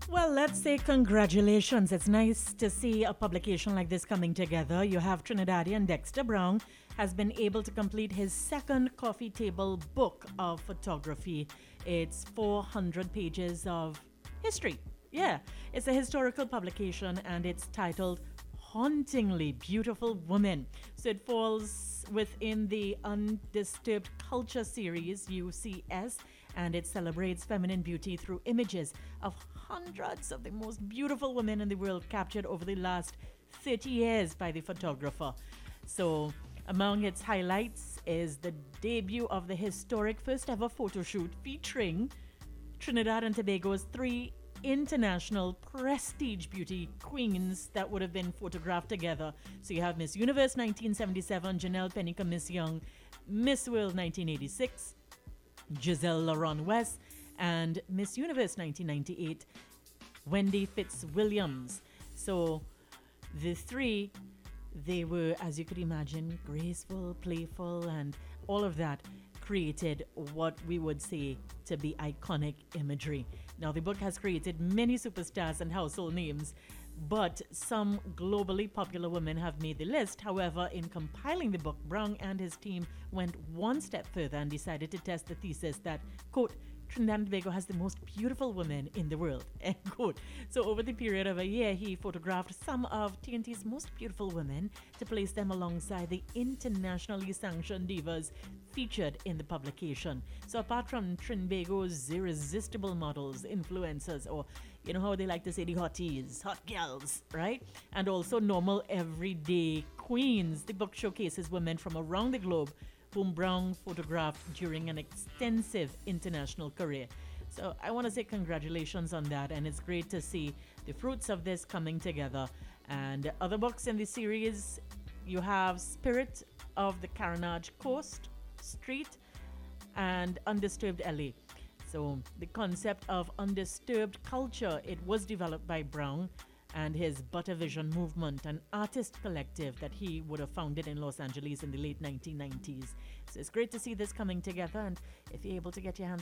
Well, let's say congratulations. It's nice to see a publication like this coming together. You have Trinidadian Dexter Brown has been able to complete his second coffee table book of photography. It's 400 pages of history. Yeah, it's a historical publication and it's titled Hauntingly Beautiful Woman. So it falls within the Undisturbed Culture series, UCS, and it celebrates feminine beauty through images of hundreds of the most beautiful women in the world captured over the last 30 years by the photographer. So, among its highlights is the debut of the historic first ever photo shoot featuring Trinidad and Tobago's three international prestige beauty queens that would have been photographed together. So you have Miss Universe 1977, Janelle Penica Miss Young, Miss World 1986, Giselle Laron West, and Miss Universe 1998, Wendy Fitzwilliams. So the three, they were, as you could imagine, graceful, playful, and all of that created what we would say to be iconic imagery. Now, the book has created many superstars and household names, but some globally popular women have made the list. However, in compiling the book, Brown and his team went one step further and decided to test the thesis that, quote, Trinidad and Tobago has the most beautiful women in the world, end quote. So over the period of a year, he photographed some of TNT's most beautiful women to place them alongside the internationally sanctioned divas featured in the publication. So apart from Trinbago's irresistible models, influencers, or you know how they like to say the hotties, hot gals, right? And also normal everyday queens, the book showcases women from around the globe whom Brown photographed during an extensive international career. So I want to say congratulations on that, and it's great to see the fruits of this coming together. And other books in the series, you have Spirit of the Carenage Coast, Street, and Undisturbed LA. So the concept of undisturbed culture, it was developed by Brown and his Butter Vision movement, an artist collective that he would have founded in Los Angeles in the late 1990s. So it's great to see this coming together, and if you're able to get your hands